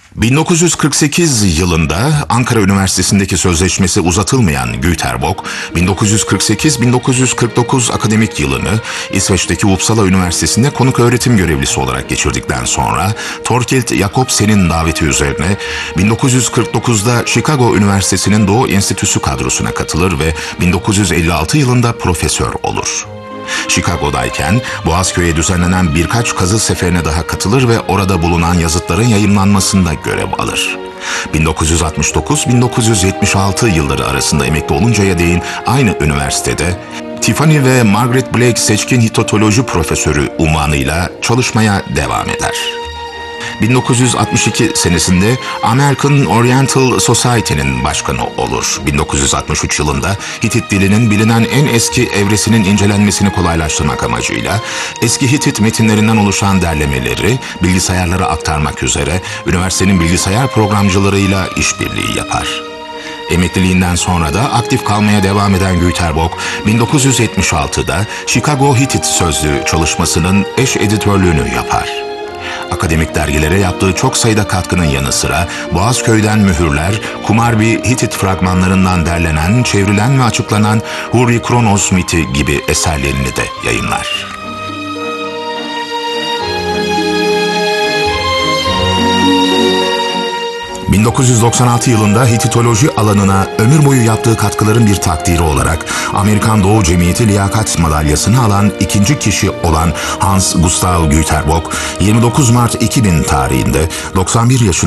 1948 yılında Ankara Üniversitesi'ndeki sözleşmesi uzatılmayan Güterbock, 1948-1949 akademik yılını İsveç'teki Uppsala Üniversitesi'nde konuk öğretim görevlisi olarak geçirdikten sonra Thorkild Jacobsen'in daveti üzerine 1949'da Chicago Üniversitesi'nin Doğu Enstitüsü kadrosuna katılır ve 1956 yılında profesör olur. Chicago'dayken Boğazköy'e düzenlenen birkaç kazı seferine daha katılır ve orada bulunan yazıtların yayımlanmasında görev alır. 1969-1976 yılları arasında emekli oluncaya değin aynı üniversitede Tiffany ve Margaret Blake Seçkin Hitotoloji Profesörü unvanıyla çalışmaya devam eder. 1962 senesinde American Oriental Society'nin başkanı olur. 1963 yılında Hitit dilinin bilinen en eski evresinin incelenmesini kolaylaştırmak amacıyla eski Hitit metinlerinden oluşan derlemeleri bilgisayarlara aktarmak üzere üniversitenin bilgisayar programcılarıyla işbirliği yapar. Emekliliğinden sonra da aktif kalmaya devam eden Güterbock, 1976'da Chicago Hitit Sözlüğü çalışmasının eş editörlüğünü yapar. Akademik dergilere yaptığı çok sayıda katkının yanı sıra Boğazköy'den mühürler, Kumarbi Hitit fragmanlarından derlenen, çevrilen ve açıklanan Hurri Kronos miti gibi eserlerini de yayınlar. 1996 yılında Hititoloji alanına ömür boyu yaptığı katkıların bir takdiri olarak Amerikan Doğu Cemiyeti Liyakat Madalyası'nı alan ikinci kişi olan Hans Gustav Güterbock, 29 Mart 2000 tarihinde 91 yaşında